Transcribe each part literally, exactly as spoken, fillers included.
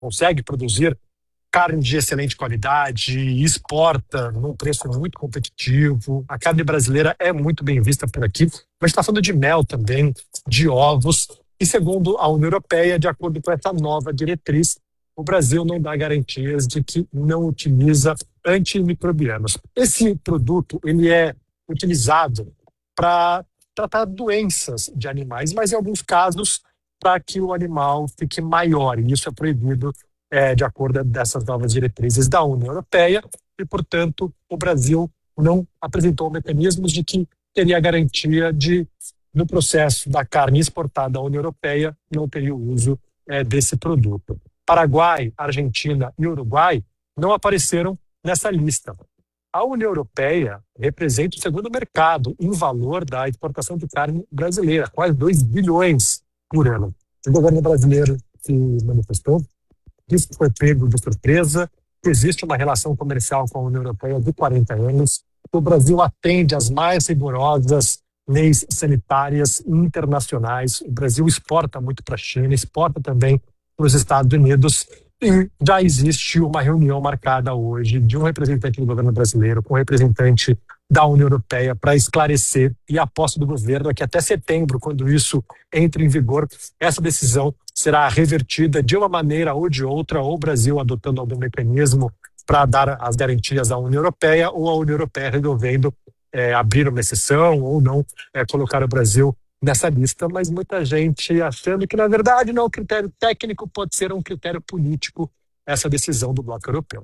consegue produzir carne de excelente qualidade, exporta num preço muito competitivo. A carne brasileira é muito bem vista por aqui. Mas está falando de mel também, de ovos. E segundo a União Europeia, de acordo com essa nova diretriz, o Brasil não dá garantias de que não utiliza antimicrobianos. Esse produto ele é utilizado para tratar doenças de animais, mas em alguns casos para que o animal fique maior. E isso é proibido É, de acordo com essas novas diretrizes da União Europeia, e, portanto, o Brasil não apresentou mecanismos de que teria garantia de, no processo da carne exportada à União Europeia, não teria o uso é, desse produto. Paraguai, Argentina e Uruguai não apareceram nessa lista. A União Europeia representa o segundo mercado em valor da exportação de carne brasileira, quase dois bilhões por ano. O governo brasileiro se manifestou. Isso foi pego de surpresa. Existe uma relação comercial com a União Europeia de quarenta anos. O Brasil atende às mais rigorosas leis sanitárias internacionais. O Brasil exporta muito para a China, exporta também para os Estados Unidos. E já existe uma reunião marcada hoje de um representante do governo brasileiro com um representante da União Europeia para esclarecer, e a aposta do governo é que até setembro, quando isso entre em vigor, essa decisão será revertida de uma maneira ou de outra, ou o Brasil adotando algum mecanismo para dar as garantias à União Europeia, ou a União Europeia resolvendo é, abrir uma exceção ou não é, colocar o Brasil nessa lista. Mas muita gente achando que, na verdade, não é um critério técnico, pode ser um critério político essa decisão do bloco europeu.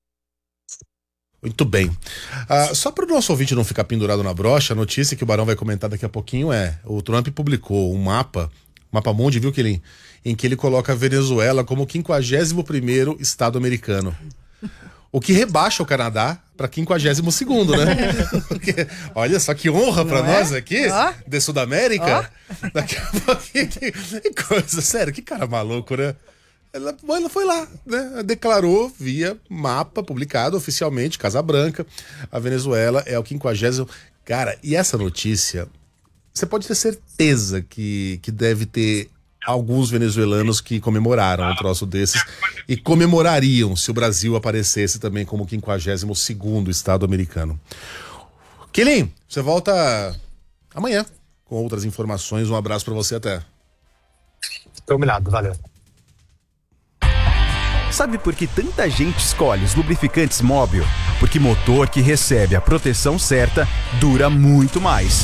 Muito bem. Uh, só para o nosso ouvinte não ficar pendurado na brocha, a notícia que o Barão vai comentar daqui a pouquinho é: o Trump publicou um mapa, um mapa mundi, viu, que ele, em que ele coloca a Venezuela como o quinquagésimo primeiro estado americano. O que rebaixa o Canadá para quinquagésimo segundo, né? Porque, olha só que honra para nós aqui, oh. de Sudamérica. Oh. Daqui a pouquinho, que, que coisa, sério, que cara maluco, né? Ela, ela foi lá, né? Declarou via mapa publicado oficialmente, Casa Branca, a Venezuela é o quinquagésimo. Cara, e essa notícia, você pode ter certeza que, que deve ter alguns venezuelanos que comemoraram um troço desses e comemorariam se o Brasil aparecesse também como o quinquagésimo segundo estado americano. Quilim, você volta amanhã com outras informações. Um abraço pra você, até. Combinado, valeu. Sabe por que tanta gente escolhe os lubrificantes Móbil? Porque motor que recebe a proteção certa dura muito mais.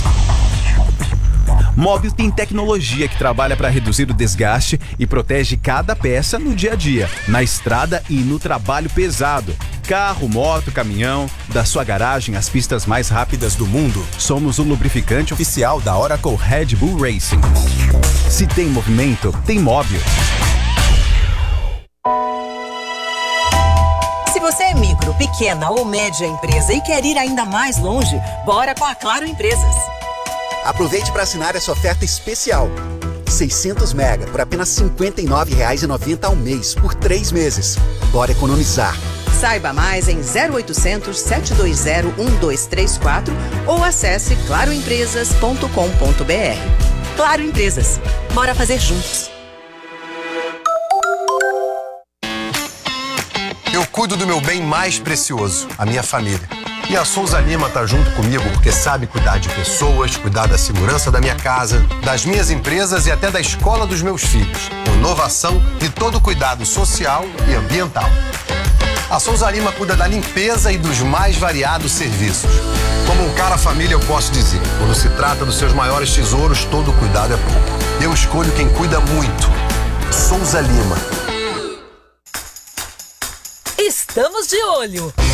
Móbil tem tecnologia que trabalha para reduzir o desgaste e protege cada peça no dia a dia, na estrada e no trabalho pesado. Carro, moto, caminhão, da sua garagem às pistas mais rápidas do mundo. Somos o lubrificante oficial da Oracle Red Bull Racing. Se tem movimento, tem Móbil. Se você é micro, pequena ou média empresa e quer ir ainda mais longe, bora com a Claro Empresas. Aproveite para assinar essa oferta especial. seiscentos mega por apenas cinquenta e nove reais e noventa centavos ao mês, por três meses. Bora economizar. Saiba mais em zero oitocentos, sete dois zero, um dois três quatro ou acesse claro empresas ponto com ponto b r. Claro Empresas. Bora fazer juntos. Eu cuido do meu bem mais precioso, a minha família. E a Souza Lima tá junto comigo porque sabe cuidar de pessoas, cuidar da segurança da minha casa, das minhas empresas e até da escola dos meus filhos. Com inovação e todo cuidado social e ambiental. A Souza Lima cuida da limpeza e dos mais variados serviços. Como um cara família, eu posso dizer, quando se trata dos seus maiores tesouros, todo cuidado é pouco. Eu escolho quem cuida muito. Souza Lima. Estamos de olho.